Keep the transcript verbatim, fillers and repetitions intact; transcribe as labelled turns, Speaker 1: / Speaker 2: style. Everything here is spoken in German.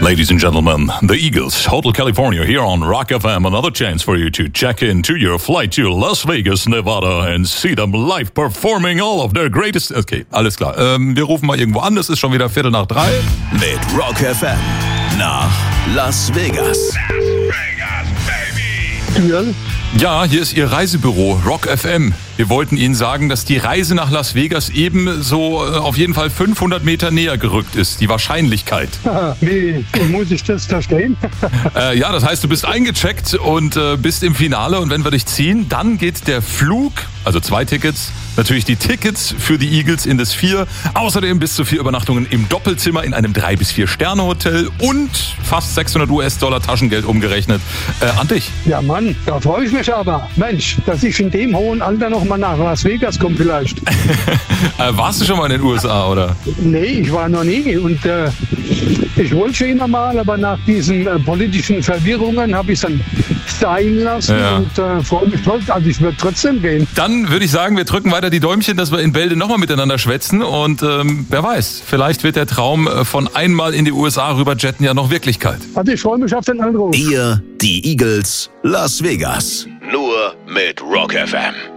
Speaker 1: Ladies and gentlemen, the Eagles, Hotel California here on Rock F M. Another chance for you to check into your flight to Las Vegas, Nevada and see them live performing all of their greatest... Okay, alles klar. Ähm, wir rufen mal irgendwo an, es ist schon wieder Viertel nach drei.
Speaker 2: Mit Rock F M nach Las Vegas.
Speaker 3: Las Vegas, baby!
Speaker 4: Ja.
Speaker 1: Ja, hier ist Ihr Reisebüro, Rock F M. Wir wollten Ihnen sagen, dass die Reise nach Las Vegas eben so äh, auf jeden Fall fünfhundert Meter näher gerückt ist, die Wahrscheinlichkeit.
Speaker 4: Wie muss ich das verstehen?
Speaker 1: Äh, ja, das heißt, du bist eingecheckt und äh, bist im Finale und wenn wir dich ziehen, dann geht der Flug, also zwei Tickets, natürlich die Tickets für die Eagles in das Vier, außerdem bis zu vier Übernachtungen im Doppelzimmer in einem drei bis vier Sterne Hotel und fast sechshundert US-Dollar Taschengeld umgerechnet äh, an dich.
Speaker 4: Ja Mann, da freue ich mich aber. Mensch, dass ich in dem hohen Alter noch mal nach Las Vegas komme vielleicht.
Speaker 1: äh, warst du schon mal in den U S A, oder?
Speaker 4: Nee, ich war noch nie und äh, ich wollte schon immer mal, aber nach diesen äh, politischen Verwirrungen habe ich es dann sein lassen
Speaker 1: Ja.
Speaker 4: und äh, freue mich trotzdem. Also ich würde trotzdem gehen.
Speaker 1: Dann würde ich sagen, wir drücken weiter die Däumchen, dass wir in Bälde nochmal miteinander schwätzen und ähm, wer weiß, vielleicht wird der Traum äh, von einmal in die U S A rüberjetten ja noch Wirklichkeit.
Speaker 4: Also ich freue mich auf den Anruf.
Speaker 2: Ihr, die Eagles, Las Vegas. Nur mit Rock F M.